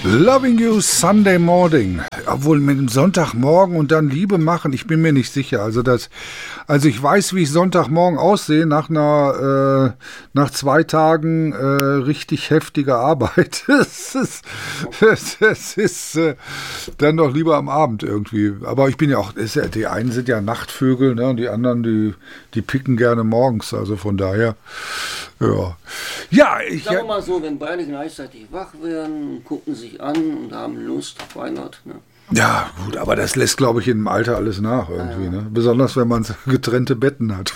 Loving You Sunday Morning. Obwohl mit dem Sonntagmorgen und dann Liebe machen, ich bin mir nicht sicher. Also ich weiß, wie ich Sonntagmorgen aussehe nach 2 Tagen richtig heftiger Arbeit. Es ist dann doch lieber am Abend irgendwie. Aber ich bin ja auch, die einen sind ja Nachtvögel, ne, und die anderen, die picken gerne morgens. Also von daher, ja. Ja, Sagen wir mal so, wenn beide gleichzeitig wach werden, gucken sich an und haben Lust, why not, ne? Ja, gut, aber das lässt, glaube ich, im Alter alles nach irgendwie, ne? Besonders, wenn man getrennte Betten hat.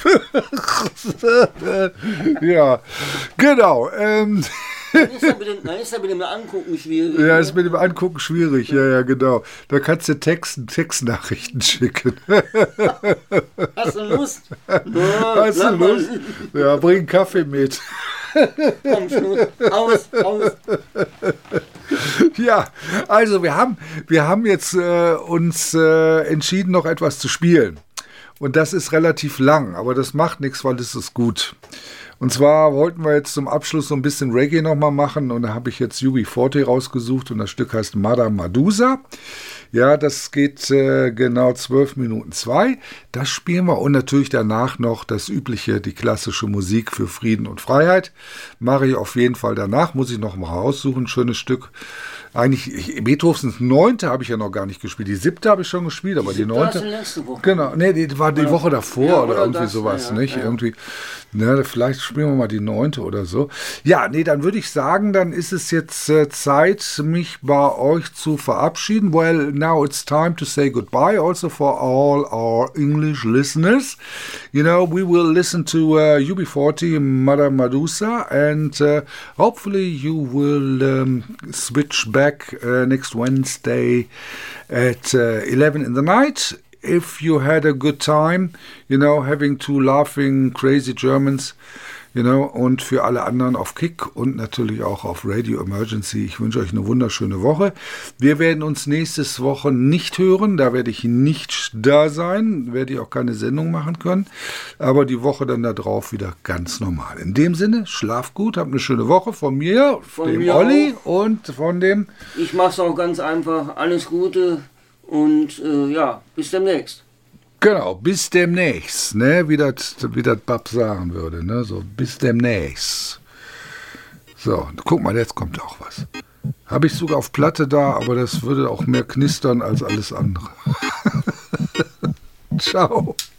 Ja, genau. Dann ist ja mit dem Angucken schwierig. Ja, ist mit dem Angucken schwierig, ja, genau. Da kannst du Textnachrichten schicken. Hast du Lust? Hast du Lust? Ja, bring Kaffee mit. Komm, Schluss. Aus. Ja, also wir haben jetzt uns entschieden, noch etwas zu spielen. Und das ist relativ lang, aber das macht nichts, weil das ist gut. Und zwar wollten wir jetzt zum Abschluss so ein bisschen Reggae nochmal machen und da habe ich jetzt UB40 rausgesucht und das Stück heißt Madame Medusa. Ja, das geht genau 12 Minuten 2. Das spielen wir und natürlich danach noch das übliche, die klassische Musik für Frieden und Freiheit. Mache ich auf jeden Fall danach, muss ich noch mal raussuchen, ein schönes Stück. Eigentlich, Beethovens 9. habe ich ja noch gar nicht gespielt. Die 7. habe ich schon gespielt, aber die 9. letzte Woche. Genau, nee, die war die Woche davor ja, oder irgendwie das, sowas, ja, nicht? ja. Irgendwie, ne, vielleicht spielen wir mal die 9. oder so. Ja, nee, dann würde ich sagen, dann ist es jetzt Zeit, mich bei euch zu verabschieden. Well, now it's time to say goodbye also for all our English listeners. You know, we will listen to UB40, Madame Medusa, and hopefully you will switch back next Wednesday at 11 in the night. If you had a good time, you know, having 2 laughing, crazy Germans, you know, und für alle anderen auf Kick und natürlich auch auf Radio Emergency. Ich wünsche euch eine wunderschöne Woche. Wir werden uns nächstes Woche nicht hören, da werde ich nicht da sein, werde ich auch keine Sendung machen können, aber die Woche dann da drauf wieder ganz normal. In dem Sinne, schlaf gut, habt eine schöne Woche von mir, dem Olli und von dem... Ich mach's auch ganz einfach, alles Gute und ja, bis demnächst. Genau, bis demnächst, ne? Wie das Bab sagen würde, ne? So, bis demnächst. So, guck mal, jetzt kommt auch was. Habe ich sogar auf Platte da, aber das würde auch mehr knistern als alles andere. Ciao.